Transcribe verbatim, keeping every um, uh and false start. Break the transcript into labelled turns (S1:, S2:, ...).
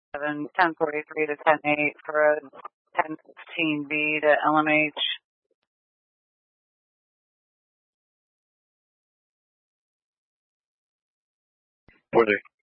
S1: seven, ten forty-three to ten eight for a ten fifteen B to L M H.
S2: Morning.